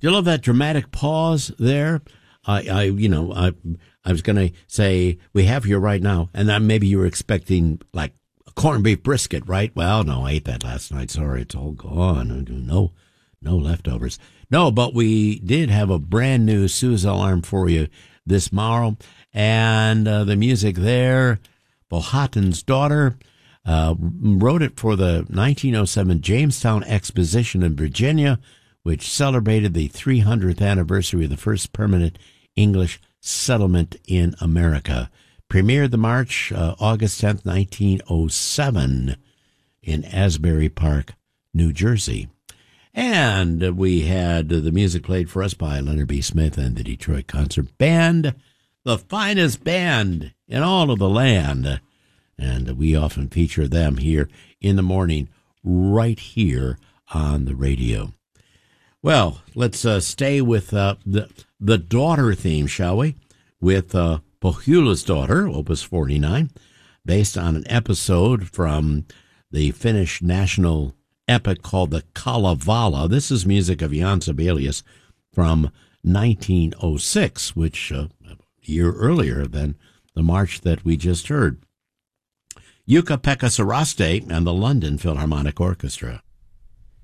you love that dramatic pause there? I was going to say we have here right now, and then maybe you were expecting like a corned beef brisket, right? Well, no, I ate that last night. Sorry, it's all gone. No leftovers. No, but we did have a brand new Sue's Alarm for you this morrow, and the music there, Powhatan's Daughter, wrote it for the 1907 Jamestown Exposition in Virginia, which celebrated the 300th anniversary of the first permanent English settlement in America. Premiered the March, August 10th, 1907 in Asbury Park, New Jersey. And we had the music played for us by Leonard B. Smith and the Detroit Concert Band, the finest band in all of the land. And we often feature them here in the morning, right here on the radio. Well, let's stay with the daughter theme, shall we? With Pohjola's Daughter, Opus 49, based on an episode from the Finnish national epic called the Kalevala. This is music of Jan Sibelius from 1906, which a year earlier than the march that we just heard. Jukka-Pekka Saraste and the London Philharmonic Orchestra.